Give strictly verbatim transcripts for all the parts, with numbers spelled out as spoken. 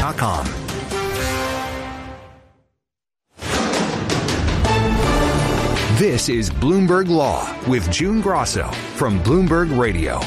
dot com. This is Bloomberg Law with June Grosso from Bloomberg Radio.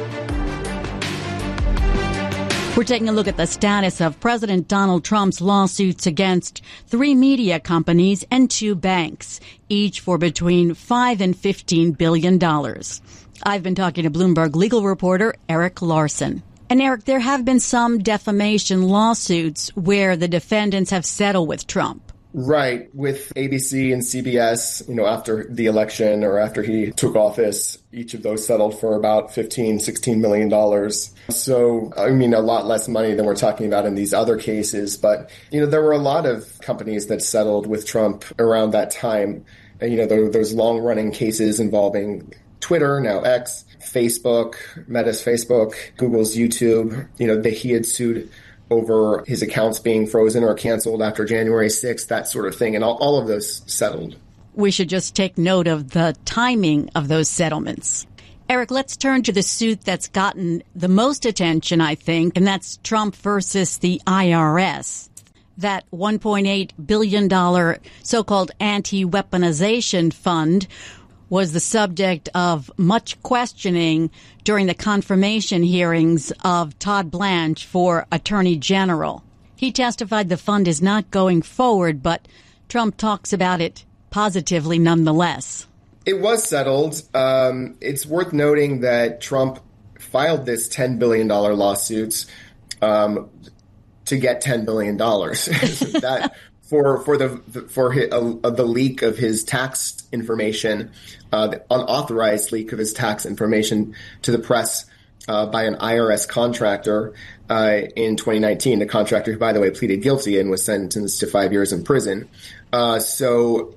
We're taking a look at the status of President Donald Trump's lawsuits against three media companies and two banks, each for between five and fifteen billion dollars. I've been talking to Bloomberg legal reporter Eric Larson. And Eric, there have been some defamation lawsuits where the defendants have settled with Trump. Right. With A B C and C B S, you know, after the election or after he took office, each of those settled for about fifteen, sixteen million dollars. So, I mean, a lot less money than we're talking about in these other cases. But, you know, there were a lot of companies that settled with Trump around that time. And, you know, there, those long running cases involving Twitter, now X, Facebook, Meta's Facebook, Google's YouTube, you know, that he had sued over his accounts being frozen or canceled after January sixth, that sort of thing. And all, all of those settled. We should just take note of the timing of those settlements. Eric, let's turn to the suit that's gotten the most attention, I think, and that's Trump versus the I R S. That one point eight billion dollars so-called anti-weaponization fund was the subject of much questioning during the confirmation hearings of Todd Blanche for Attorney General. He testified the fund is not going forward, but Trump talks about it positively nonetheless. It was settled. Um, it's worth noting that Trump filed this ten billion dollars lawsuit um, to get ten billion dollars. that for for the for his, uh, the leak of his tax information, uh, the unauthorized leak of his tax information to the press uh, by an I R S contractor uh, in twenty nineteen. The contractor, who, by the way, pleaded guilty and was sentenced to five years in prison. Uh, so.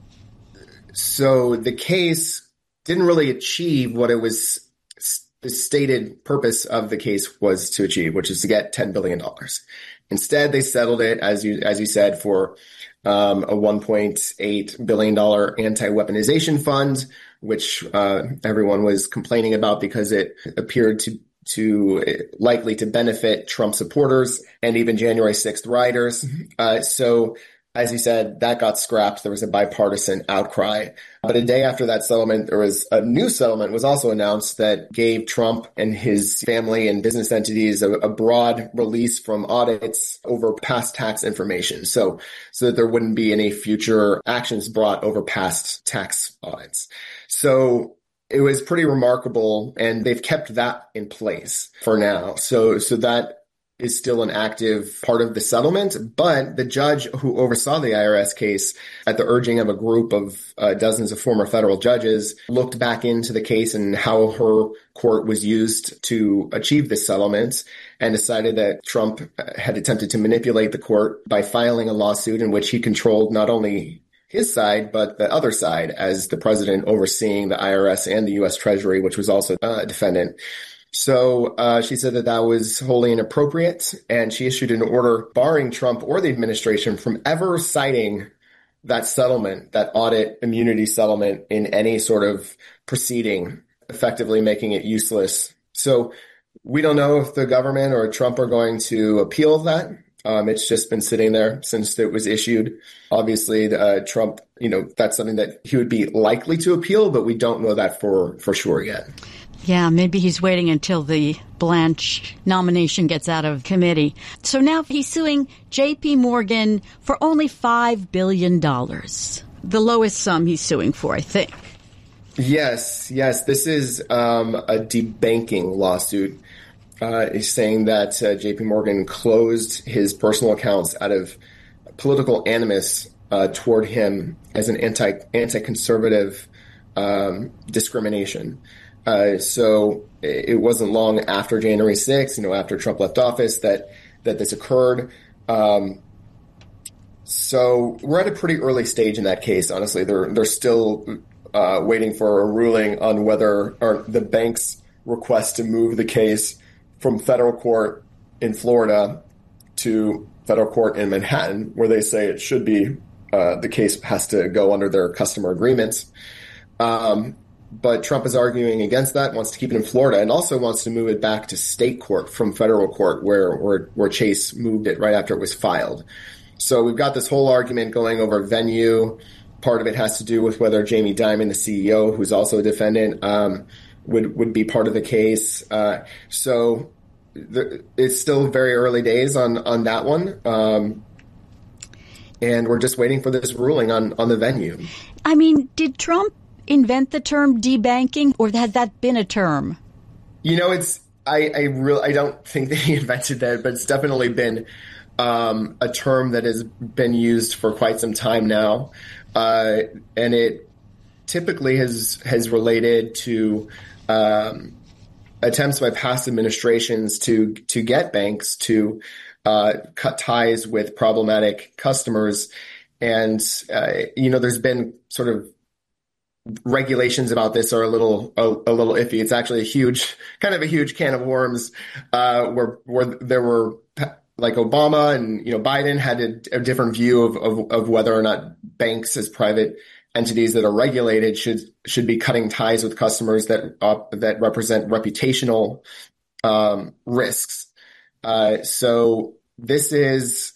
So the case didn't really achieve what it was, the stated purpose of the case was to achieve, which is to get ten billion dollars. Instead, they settled it, as you as you said, for um, a one point eight billion dollars anti-weaponization fund, which uh, everyone was complaining about because it appeared to to likely to benefit Trump supporters and even January sixth rioters. Uh, so. As you said, that got scrapped. There was a bipartisan outcry. But a day after that settlement, there was a new settlement was also announced that gave Trump and his family and business entities a, a broad release from audits over past tax information. So, so that there wouldn't be any future actions brought over past tax audits. So it was pretty remarkable, and they've kept that in place for now. So, so that is still an active part of the settlement, but the judge who oversaw the I R S case, at the urging of a group of uh, dozens of former federal judges, looked back into the case and how her court was used to achieve this settlement, and decided that Trump had attempted to manipulate the court by filing a lawsuit in which he controlled not only his side, but the other side as the president overseeing the I R S and the U S Treasury, which was also a defendant. So uh, she said that that was wholly inappropriate, and she issued an order barring Trump or the administration from ever citing that settlement, that audit immunity settlement, in any sort of proceeding, effectively making it useless. So we don't know if the government or Trump are going to appeal that. Um, it's just been sitting there since it was issued. Obviously, uh, Trump, you know, that's something that he would be likely to appeal, but we don't know that for, for sure yet. Yeah, maybe he's waiting until the Blanche nomination gets out of committee. So now he's suing J P Morgan for only five billion dollars, the lowest sum he's suing for, I think. Yes, yes. This is um, a debanking lawsuit. Uh, he's saying that uh, J P Morgan closed his personal accounts out of political animus uh, toward him as an anti anti-conservative um, discrimination. Uh, so it wasn't long after January sixth, you know, after Trump left office, that that this occurred. Um, so we're at a pretty early stage in that case. Honestly, they're they're still uh, waiting for a ruling on whether or the bank's request to move the case from federal court in Florida to federal court in Manhattan, where they say it should be uh, the case has to go under their customer agreements. Um, but Trump is arguing against that, wants to keep it in Florida, and also wants to move it back to state court from federal court, where where, where Chase moved it right after it was filed. So we've got this whole argument going over venue. Part of it has to do with whether Jamie Dimon, the C E O, who's also a defendant, um, would would be part of the case. Uh, so the, it's still very early days on on that one, um, and we're just waiting for this ruling on on the venue. I mean, did Trump invent the term debanking, or has that been a term? You know, it's I I really I don't think that he invented that, but it's definitely been um, a term that has been used for quite some time now, uh, and it typically has has related to um, attempts by past administrations to to get banks to uh, cut ties with problematic customers, and uh, you know, there's been sort of regulations about this are a little a, a little iffy. It's actually a huge, kind of a huge can of worms, uh, where where there were, like, Obama and, you know, Biden had a, a different view of, of of whether or not banks as private entities that are regulated should should be cutting ties with customers that uh, that represent reputational um, risks. Uh, so this is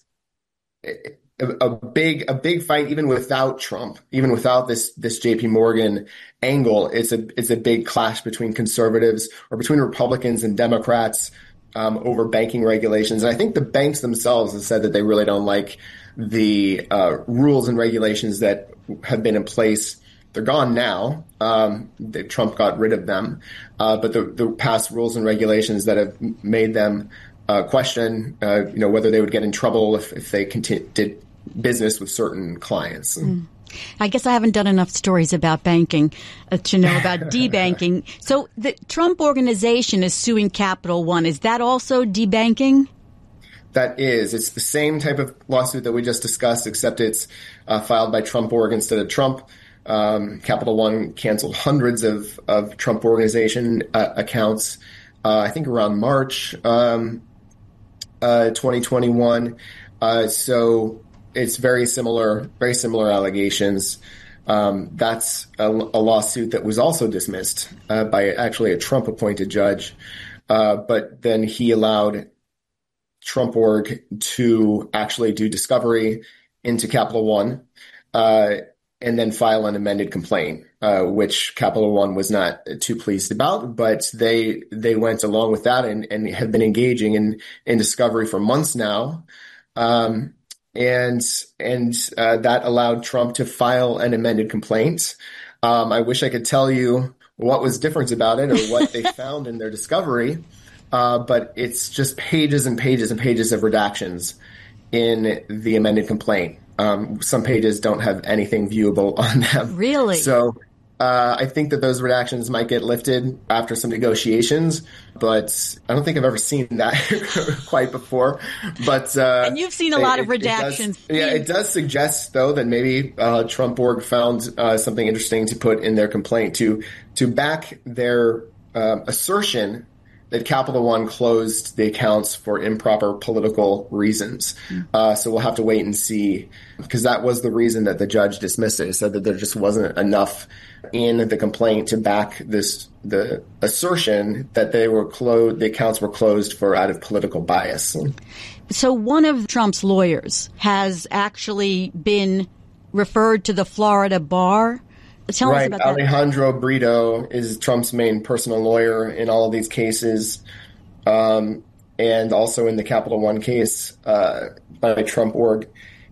A, a big, a big fight, even without Trump, even without this, this J P Morgan angle. It's a, it's a big clash between conservatives or between Republicans and Democrats, um, over banking regulations. And I think the banks themselves have said that they really don't like the, uh, rules and regulations that have been in place. They're gone now. Um, the, Trump got rid of them. Uh, but the, the past rules and regulations that have made them, uh, question, uh, you know, whether they would get in trouble if, if they continue, did business with certain clients. Mm. I guess I haven't done enough stories about banking uh, to know about debanking. So the Trump organization is suing Capital One. Is that also debanking? That is. It's the same type of lawsuit that we just discussed, except it's uh, filed by Trump Org instead of Trump. Um, Capital One canceled hundreds of, of Trump Organization uh, accounts, uh, I think around March um, uh, twenty twenty-one. Uh, so it's very similar, very similar allegations. Um, that's a, a lawsuit that was also dismissed uh, by actually a Trump-appointed judge. Uh, but then he allowed Trump Org to actually do discovery into Capital One, uh, and then file an amended complaint, uh, which Capital One was not too pleased about. But they they went along with that and, and have been engaging in, in discovery for months now. Um, And and uh, that allowed Trump to file an amended complaint. Um, I wish I could tell you what was different about it or what they found in their discovery, uh, but it's just pages and pages and pages of redactions in the amended complaint. Um, some pages don't have anything viewable on them. Really? So uh, I think that those redactions might get lifted after some negotiations, but I don't think I've ever seen that quite before. But uh, and you've seen a lot it, of redactions. It does, yeah, it does suggest, though, that maybe uh, Trump Org found uh, something interesting to put in their complaint to to back their uh, assertion that Capital One closed the accounts for improper political reasons. Mm. Uh, so we'll have to wait and see, because that was the reason that the judge dismissed it. He said that there just wasn't enough in the complaint to back this the assertion that they were closed, the accounts were closed for out of political bias. So one of Trump's lawyers has actually been referred to the Florida bar. Tell right. us about that. Alejandro Brito is Trump's main personal lawyer in all of these cases, um, and also in the Capital One case uh, by Trump Org.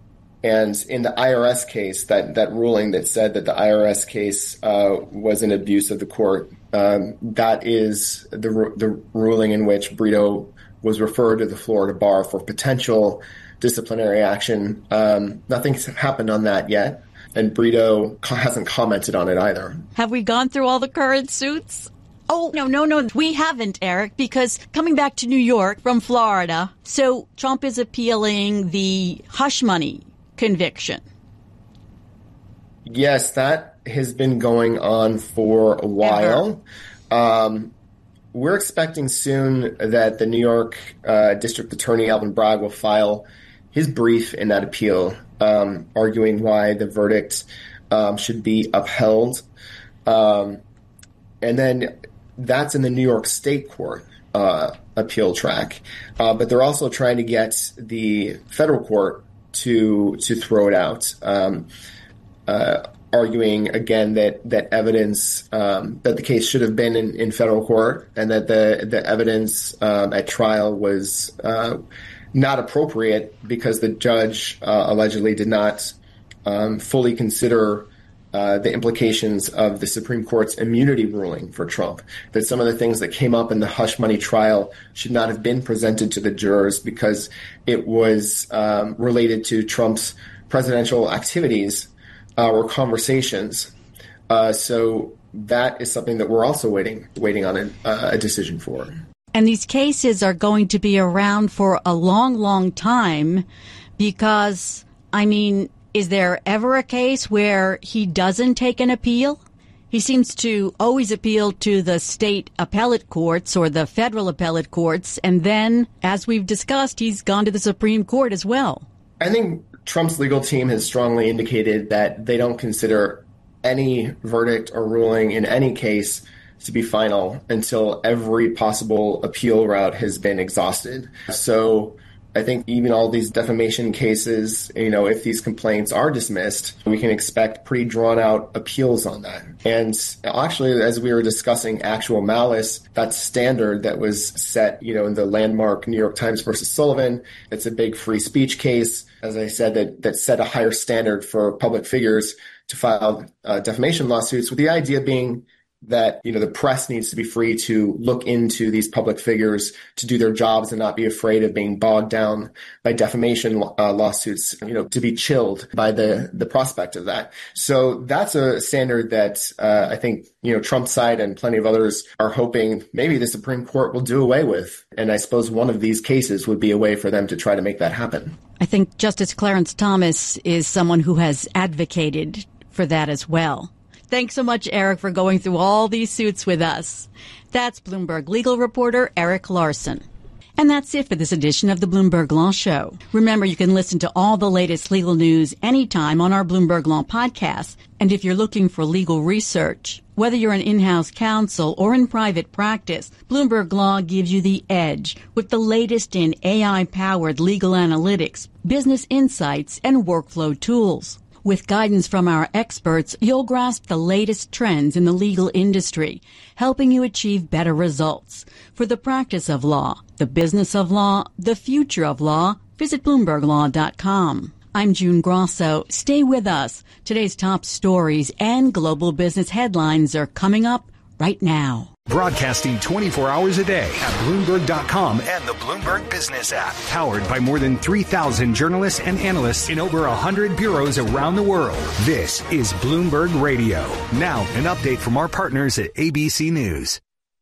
And in the I R S case, that, that ruling that said that the I R S case uh, was an abuse of the court, um, that is the the ruling in which Brito was referred to the Florida bar for potential disciplinary action. Um, nothing's happened on that yet. And Brito hasn't commented on it either. Have we gone through all the current suits? Oh, no, no, no, we haven't, Eric, because coming back to New York from Florida, so Trump is appealing the hush money conviction. Yes, that has been going on for a while. Um, we're expecting soon that the New York uh, District Attorney, Alvin Bragg, will file his brief in that appeal, um, arguing why the verdict um, should be upheld. Um, and then that's in the New York State Court uh, appeal track. Uh, but they're also trying to get the federal court to to throw it out, um, uh, arguing again that that evidence um, that the case should have been in, in federal court, and that the the evidence um, at trial was uh, not appropriate because the judge uh, allegedly did not um, fully consider uh, the implications of the Supreme Court's immunity ruling for Trump. That some of the things that came up in the hush money trial should not have been presented to the jurors because it was um, related to Trump's presidential activities uh, or conversations. Uh, so that is something that we're also waiting waiting on a, uh, a decision for. And these cases are going to be around for a long, long time because, I mean, is there ever a case where he doesn't take an appeal? He seems to always appeal to the state appellate courts or the federal appellate courts. And then, as we've discussed, he's gone to the Supreme Court as well. I think Trump's legal team has strongly indicated that they don't consider any verdict or ruling in any case to be final until every possible appeal route has been exhausted. So I think even all these defamation cases, you know, if these complaints are dismissed, we can expect pretty drawn out appeals on that. And actually, as we were discussing actual malice, that standard that was set, you know, in the landmark New York Times versus Sullivan, it's a big free speech case, as I said, that, that set a higher standard for public figures to file uh, defamation lawsuits, with the idea being that, you know, the press needs to be free to look into these public figures, to do their jobs and not be afraid of being bogged down by defamation uh, lawsuits, you know, to be chilled by the, the prospect of that. So that's a standard that uh, I think, you know, Trump's side and plenty of others are hoping maybe the Supreme Court will do away with. And I suppose one of these cases would be a way for them to try to make that happen. I think Justice Clarence Thomas is someone who has advocated for that as well. Thanks so much, Eric, for going through all these suits with us. That's Bloomberg legal reporter Eric Larson. And that's it for this edition of the Bloomberg Law Show. Remember, you can listen to all the latest legal news anytime on our Bloomberg Law podcast. And if you're looking for legal research, whether you're an in-house counsel or in private practice, Bloomberg Law gives you the edge with the latest in A I-powered legal analytics, business insights, and workflow tools. With guidance from our experts, you'll grasp the latest trends in the legal industry, helping you achieve better results. For the practice of law, the business of law, the future of law, visit Bloomberg Law dot com. I'm June Grosso. Stay with us. Today's top stories and global business headlines are coming up right now. Broadcasting twenty-four hours a day at Bloomberg dot com and the Bloomberg Business app. Powered by more than three thousand journalists and analysts in over one hundred bureaus around the world. This is Bloomberg Radio. Now, an update from our partners at A B C News.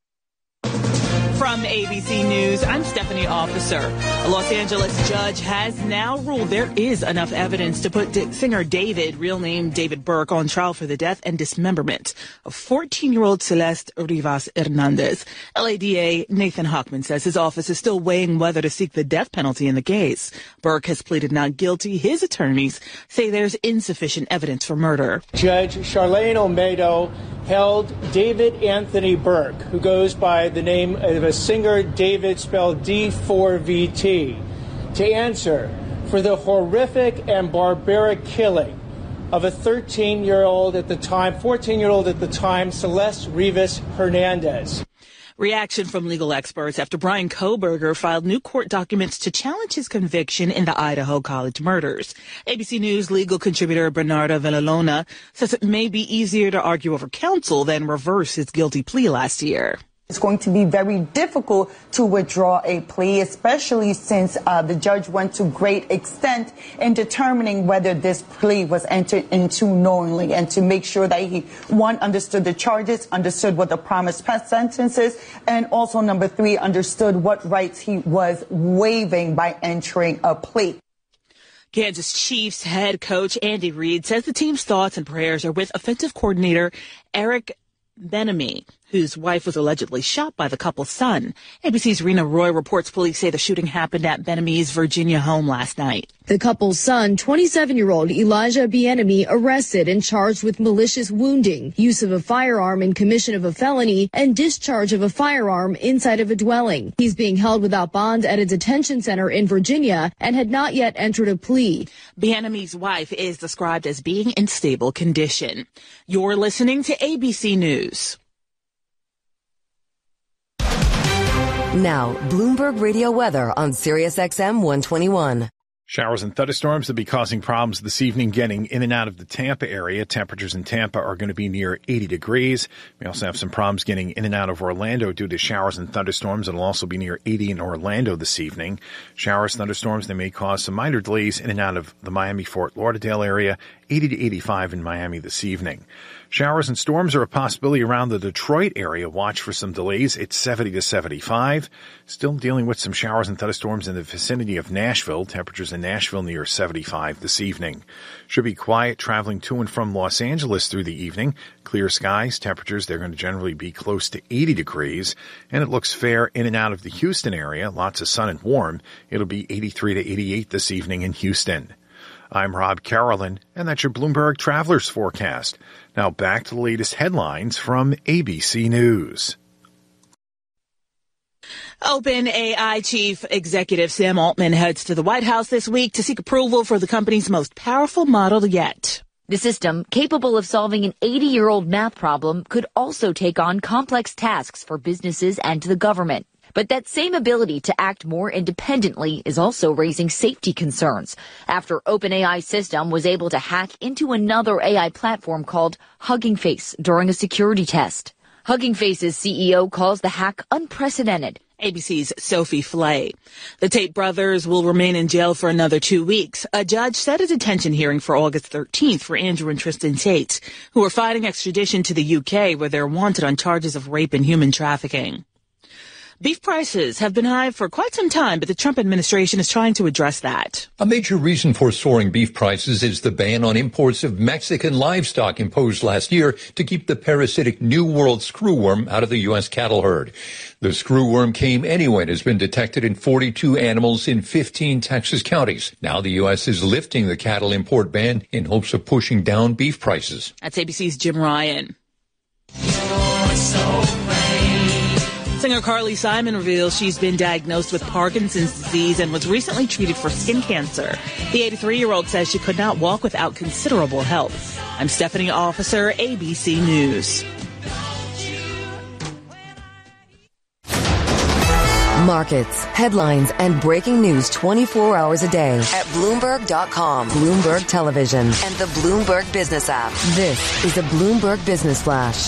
From A B C News, I'm Stephanie Officer. A Los Angeles judge has now ruled there is enough evidence to put singer David, real name David Burke, on trial for the death and dismemberment of fourteen-year-old Celeste Rivas Hernandez. L A D A Nathan Hochman says his office is still weighing whether to seek the death penalty in the case. Burke has pleaded not guilty. His attorneys say there's insufficient evidence for murder. Judge Charlene Olmedo held David Anthony Burke, who goes by the name of a singer David, spelled D four V T, to answer for the horrific and barbaric killing of a thirteen-year-old at the time, fourteen-year-old at the time, Celeste Rivas Hernandez. Reaction from legal experts after Brian Kohberger filed new court documents to challenge his conviction in the Idaho College murders. A B C News legal contributor Bernarda Villalona says it may be easier to argue over counsel than reverse his guilty plea last year. It's going to be very difficult to withdraw a plea, especially since uh, the judge went to great extent in determining whether this plea was entered into knowingly, and to make sure that he, one, understood the charges, understood what the promised sentence is, and also, number three, understood what rights he was waiving by entering a plea. Kansas Chiefs head coach Andy Reid says the team's thoughts and prayers are with offensive coordinator Eric Bieniemy, whose wife was allegedly shot by the couple's son. A B C's Rena Roy reports police say the shooting happened at Ben-Ami's Virginia home last night. The couple's son, twenty-seven-year-old Elijah Ben-Ami, arrested and charged with malicious wounding, use of a firearm in commission of a felony, and discharge of a firearm inside of a dwelling. He's being held without bond at a detention center in Virginia and had not yet entered a plea. Ben-Ami's wife is described as being in stable condition. You're listening to A B C News. Now, Bloomberg Radio weather on Sirius X M one twenty-one. Showers and thunderstorms will be causing problems this evening getting in and out of the Tampa area. Temperatures in Tampa are going to be near eighty degrees. We also have some problems getting in and out of Orlando due to showers and thunderstorms. It'll also be near eighty in Orlando this evening. Showers, thunderstorms, they may cause some minor delays in and out of the Miami-Fort Lauderdale area. eighty to eighty-five in Miami this evening. Showers and storms are a possibility around the Detroit area. Watch for some delays. It's seventy to seventy-five. Still dealing with some showers and thunderstorms in the vicinity of Nashville. Temperatures in Nashville near seventy-five this evening. Should be quiet traveling to and from Los Angeles through the evening. Clear skies. Temperatures, they're going to generally be close to eighty degrees. And it looks fair in and out of the Houston area. Lots of sun and warm. It'll be eighty-three to eighty-eight this evening in Houston. I'm Rob Carolyn, and that's your Bloomberg Travelers Forecast. Now back to the latest headlines from A B C News. OpenAI chief executive Sam Altman heads to the White House this week to seek approval for the company's most powerful model yet. The system, capable of solving an eighty-year-old math problem, could also take on complex tasks for businesses and the government. But that same ability to act more independently is also raising safety concerns after OpenAI's system was able to hack into another A I platform called Hugging Face during a security test. Hugging Face's C E O calls the hack unprecedented. A B C's Sophie Flay. The Tate brothers will remain in jail for another two weeks. A judge set a detention hearing for August thirteenth for Andrew and Tristan Tate, who are fighting extradition to the U K, where they're wanted on charges of rape and human trafficking. Beef prices have been high for quite some time, but the Trump administration is trying to address that. A major reason for soaring beef prices is the ban on imports of Mexican livestock imposed last year to keep the parasitic New World screwworm out of the U S cattle herd. The screwworm came anyway and has been detected in forty-two animals in fifteen Texas counties. Now the U S is lifting the cattle import ban in hopes of pushing down beef prices. That's A B C's Jim Ryan. You're so Singer Carly Simon reveals she's been diagnosed with Parkinson's disease and was recently treated for skin cancer. The eighty-three-year-old says she could not walk without considerable help. I'm Stephanie Officer, A B C News. Markets, headlines, and breaking news twenty-four hours a day at Bloomberg dot com, Bloomberg Television, and the Bloomberg Business app. This is a Bloomberg Business Flash.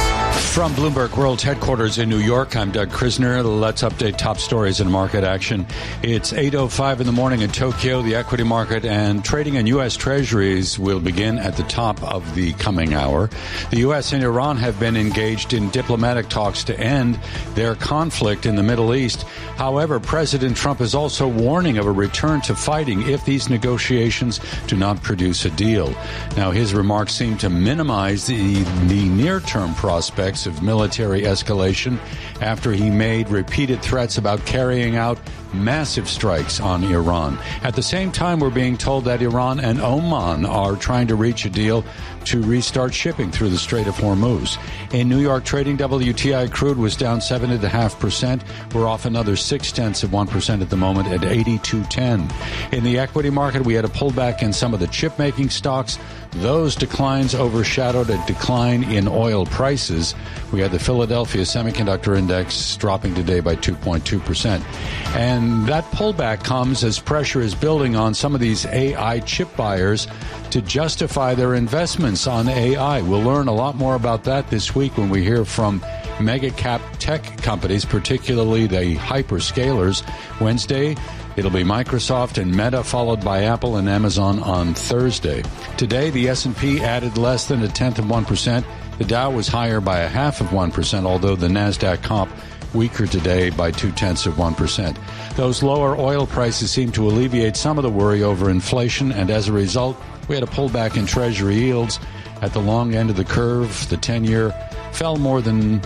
From Bloomberg World's headquarters in New York, I'm Doug Krisner. Let's update top stories in market action. It's eight oh five in the morning in Tokyo. The equity market and trading in U S Treasuries will begin at the top of the coming hour. The U S and Iran have been engaged in diplomatic talks to end their conflict in the Middle East. However, President Trump is also warning of a return to fighting if these negotiations do not produce a deal. Now, his remarks seem to minimize the, the near-term prospects of military escalation after he made repeated threats about carrying out massive strikes on Iran. At the same time, we're being told that Iran and Oman are trying to reach a deal to restart shipping through the Strait of Hormuz. In New York trading, W T I crude was down seven point five percent. We're off another six tenths of one percent at the moment at eighty-two ten. In the equity market, we had a pullback in some of the chip-making stocks. Those declines overshadowed a decline in oil prices. We had the Philadelphia Semiconductor Index dropping today by two point two percent. And that pullback comes as pressure is building on some of these A I chip buyers to justify their investments on A I. We'll learn a lot more about that this week when we hear from mega cap tech companies, particularly the hyperscalers. Wednesday, it'll be Microsoft and Meta, followed by Apple and Amazon on Thursday. Today, the S and P added less than a tenth of one percent. The Dow was higher by a half of one percent, although the NASDAQ comp weaker today by two-tenths of one percent. Those lower oil prices seem to alleviate some of the worry over inflation, and as a result, we had a pullback in Treasury yields. At the long end of the curve, the ten-year fell more than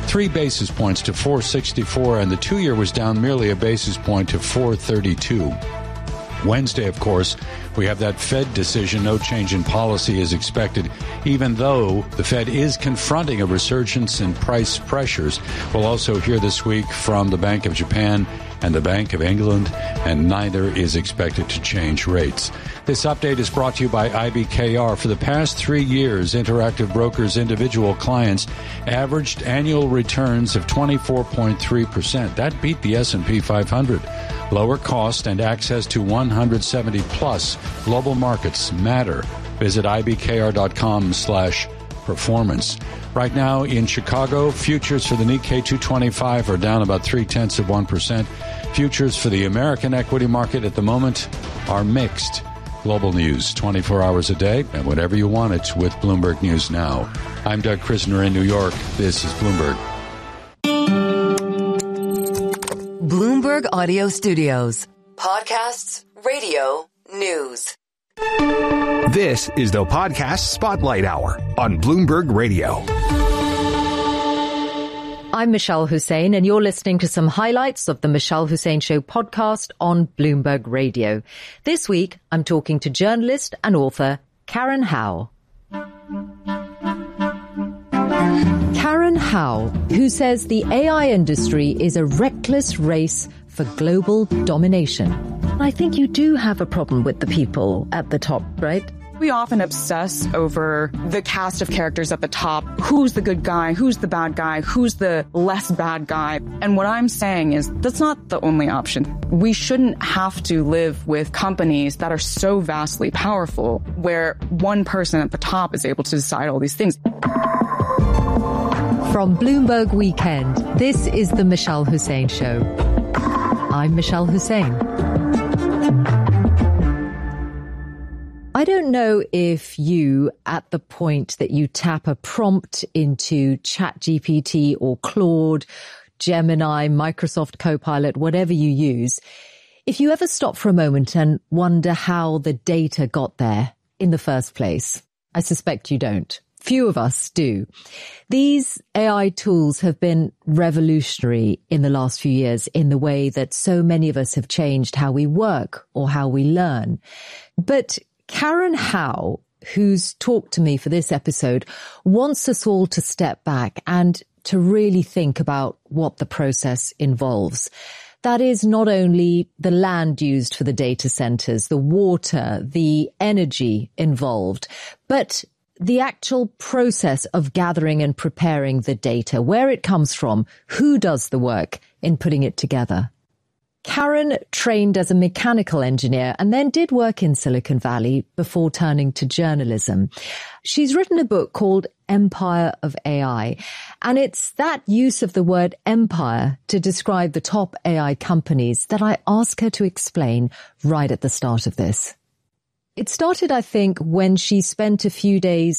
three basis points to four sixty-four, and the two-year was down merely a basis point to four thirty-two. Wednesday, of course, we have that Fed decision. No change in policy is expected, even though the Fed is confronting a resurgence in price pressures. We'll also hear this week from the Bank of Japan and the Bank of England, and neither is expected to change rates. This update is brought to you by I B K R. For the past three years, Interactive Brokers' individual clients averaged annual returns of twenty-four point three percent. That beat the S and P five hundred. Lower cost and access to one hundred seventy plus global markets matter. Visit ibkr.com slash performance. Right now in Chicago, futures for the Nikkei two twenty-five are down about three-tenths of one percent. Futures for the American equity market at the moment are mixed. Global news, twenty-four hours a day, and whenever you want it with Bloomberg News Now. I'm Doug Krisner in New York. This is Bloomberg. Bloomberg Audio Studios. Podcasts, radio, news. This is the Podcast Spotlight Hour on Bloomberg Radio. I'm Michelle Hussein, and you're listening to some highlights of the Michelle Hussein Show podcast on Bloomberg Radio. This week, I'm talking to journalist and author Karen Hao. Karen Hao, who says the A I industry is a reckless race for global domination. I think you do have a problem with the people at the top, right? We often obsess over the cast of characters at the top. Who's the good guy? Who's the bad guy? Who's the less bad guy? And what I'm saying is that's not the only option. We shouldn't have to live with companies that are so vastly powerful where one person at the top is able to decide all these things. From Bloomberg Weekend, this is the Michelle Hussein Show. I'm Michelle Hussein. I don't know if you, at the point that you tap a prompt into ChatGPT or Claude, Gemini, Microsoft Copilot, whatever you use, if you ever stop for a moment and wonder how the data got there in the first place. I suspect you don't. Few of us do. These A I tools have been revolutionary in the last few years in the way that so many of us have changed how we work or how we learn. But Karen Hao, who's talked to me for this episode, wants us all to step back and to really think about what the process involves. That is not only the land used for the data centers, the water, the energy involved, but the actual process of gathering and preparing the data, where it comes from, who does the work in putting it together. Karen trained as a mechanical engineer and then did work in Silicon Valley before turning to journalism. She's written a book called Empire of A I, and it's that use of the word empire to describe the top A I companies that I ask her to explain right at the start of this. It started, I think, when she spent a few days